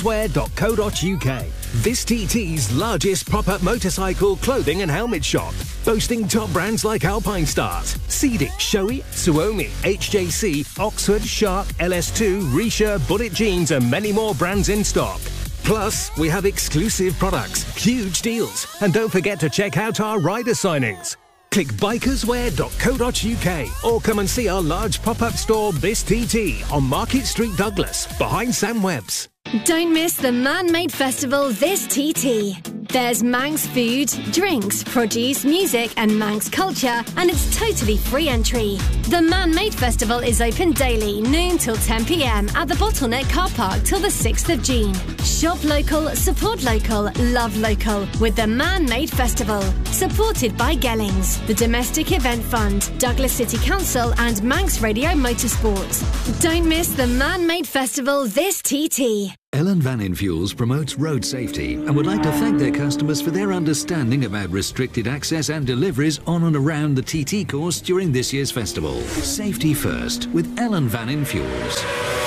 Wear.co.uk. This TT's largest pop-up motorcycle clothing and helmet shop, boasting top brands like Alpine Stars, Cedic, Shoei, Suomi, HJC, Oxford, Shark, LS2, Risha, Bullet Jeans and many more brands in stock. Plus, we have exclusive products, huge deals, and don't forget to check out our rider signings. Click bikerswear.co.uk or come and see our large pop-up store This TT on Market Street, Douglas, behind Sam Webb's. Don't miss the Man-Made Festival This TT. There's Manx food, drinks, produce, music and Manx culture, and it's totally free entry. The Man-Made Festival is open daily, noon till 10 p.m. at the Bottleneck Car Park till the 6th of June. Shop local, support local, love local with the Man-Made Festival. Supported by Gellings, the Domestic Event Fund, Douglas City Council and Manx Radio Motorsports. Don't miss the Man-Made Festival This TT. Ellen Van In Fuels promotes road safety and would like to thank their customers for their understanding about restricted access and deliveries on and around the TT course during this year's festival. Safety first with Ellen Van In Fuels.